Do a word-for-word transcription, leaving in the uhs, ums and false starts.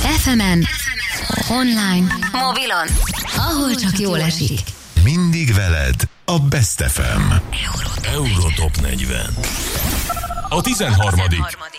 ef emen, online, mobilon, ahol csak jól esik. Mindig veled a Best ef em. Eurotop negyven. A tizenharmadik